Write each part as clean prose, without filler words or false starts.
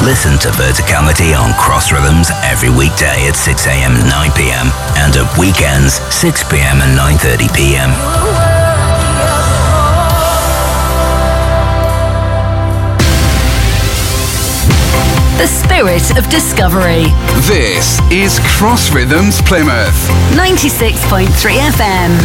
Listen to Verticality on Cross Rhythms every weekday at 6 a.m. and 9 p.m. and at weekends 6 p.m. and 9:30 p.m. The spirit of discovery. This is Cross Rhythms Plymouth. 96.3 FM.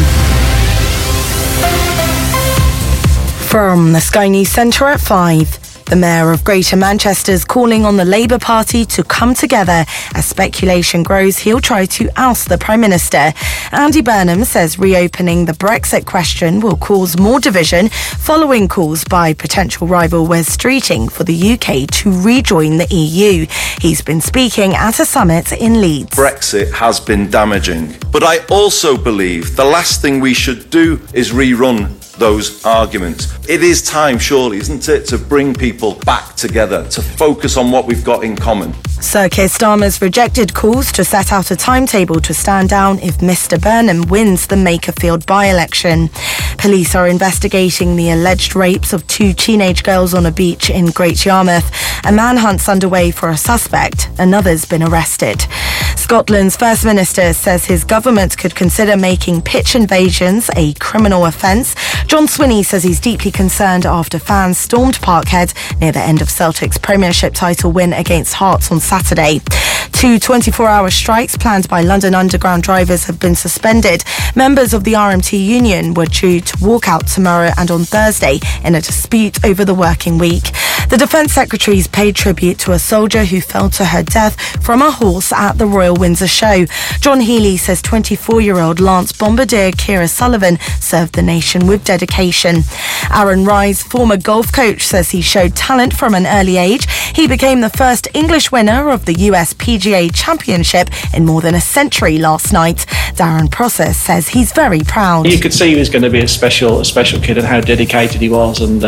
From the Sky News Centre at 5. The Mayor of Greater Manchester is calling on the Labour Party to come together as speculation grows he'll try to oust the Prime Minister. Andy Burnham says reopening the Brexit question will cause more division following calls by potential rival Wes Streeting for the UK to rejoin the EU. He's been speaking at a summit in Leeds. Brexit has been damaging, but I also believe the last thing we should do is rerun those arguments. It is time, surely, isn't it, to bring people back together, to focus on what we've got in common. Sir Keir Starmer's rejected calls to set out a timetable to stand down if Mr Burnham wins the Makerfield by-election. Police are investigating the alleged rapes of 2 teenage girls on a beach in Great Yarmouth. A manhunt's underway for a suspect. Another's been arrested. Scotland's First Minister says his government could consider making pitch invasions a criminal offence. John Swinney says he's deeply concerned after fans stormed Parkhead near the end of Celtic's Premiership title win against Hearts on Saturday. 2 24-hour strikes planned by London Underground drivers have been suspended. Members of the RMT union were due to walk out tomorrow and on Thursday in a dispute over the working week. The Defence Secretary's paid tribute to a soldier who fell to her death from a horse at the Royal Windsor Show. John Healy says 24-year-old Lance Bombardier Kira Sullivan served the nation with dedication. Aaron Rye's former golf coach says he showed talent from an early age. He became the first English winner of the US PGA Championship in more than a century last night. Darren Prosser says he's very proud. You could see he was going to be a special kid and how dedicated he was, and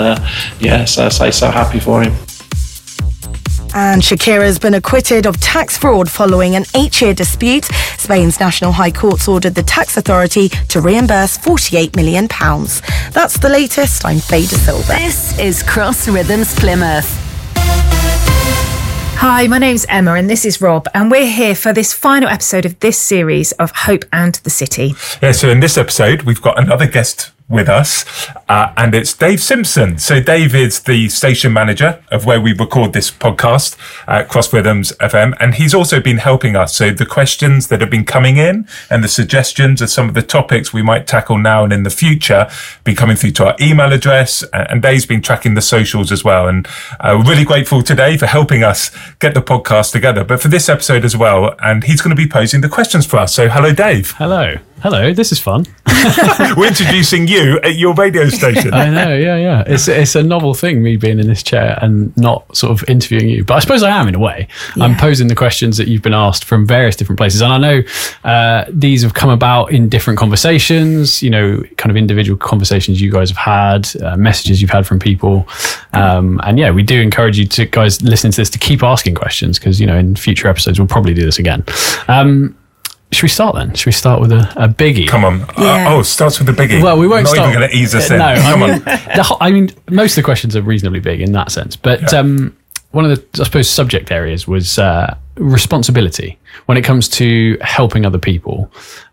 so happy for him. And Shakira's been acquitted of tax fraud following an 8-year dispute. Spain's National High Court's ordered the tax authority to reimburse £48 million. That's the latest. I'm Faye De Silva. This is Cross Rhythms Plymouth. Hi, my name's Emma and this is Rob, and we're here for this final episode of this series of Hope and the City. Yeah, so in this episode, we've got another guest with us, and it's Dave Simpson. So Dave is the station manager of where we record this podcast at Cross Rhythms FM, and he's also been helping us. So the questions that have been coming in and the suggestions of some of the topics we might tackle now and in the future be coming through to our email address, and Dave's been tracking the socials as well, and we're really grateful to Dave for helping us get the podcast together, but for this episode as well, and he's going to be posing the questions for us. So hello, Dave. Hello, this is fun. We're introducing you at your radio station. I know, yeah. It's a novel thing, me being in this chair and not sort of interviewing you. But I suppose I am, in a way. Yeah. I'm posing the questions that you've been asked from various different places. And I know these have come about in different conversations, kind of individual conversations you guys have had, messages you've had from people. And yeah, we do encourage you to, guys listening to this, to keep asking questions because, in future episodes, we'll probably do this again. Should we start then? Should we start with a biggie? Come on. Yeah. Starts with the biggie. Well, we won't Not start. even going to ease us in. No, Come on. I mean, most of the questions are reasonably big in that sense. But one of the, I suppose, subject areas was responsibility when it comes to helping other people.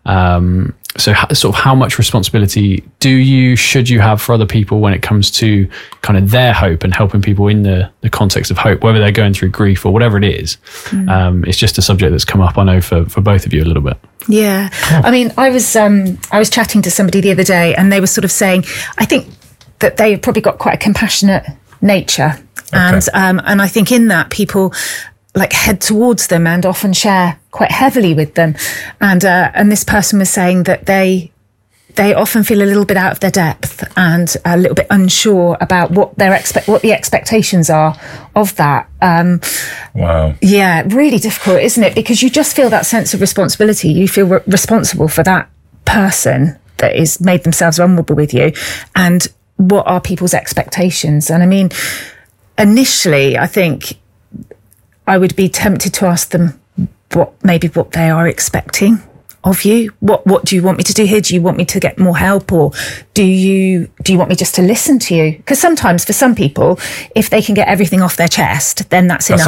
So sort of how much responsibility should you have for other people when it comes to kind of their hope and helping people in the context of hope, whether they're going through grief or whatever it is. It's just a subject that's come up, I know, for both of you a little bit. Yeah. I mean, I was chatting to somebody the other day and they were sort of saying, I think that they've probably got quite a compassionate nature. Okay. And I think in that people like head towards them and often share quite heavily with them. And this person was saying that they often feel a little bit out of their depth and a little bit unsure about what the expectations are of that. Wow. Yeah, really difficult, isn't it? Because you just feel that sense of responsibility. You feel responsible for that person that is made themselves vulnerable with you. And what are people's expectations? And I mean, initially, I think I would be tempted to ask them what they are expecting of you. What do you want me to do here? Do you want me to get more help, or do you want me just to listen to you? Because sometimes for some people, if they can get everything off their chest, then that's enough.